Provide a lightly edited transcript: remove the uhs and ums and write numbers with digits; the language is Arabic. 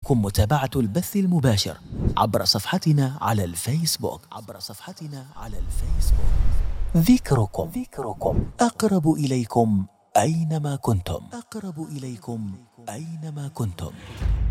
يمكنكم متابعة البث المباشر عبر صفحتنا على الفيسبوك. ذكركم أقرب إليكم أينما كنتم.